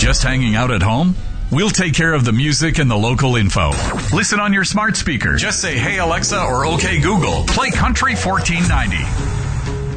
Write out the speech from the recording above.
Just hanging out at home? We'll take care of the music and the local info. Listen on your smart speaker. Just say, "Hey Alexa," or "Okay Google, play Country 1490."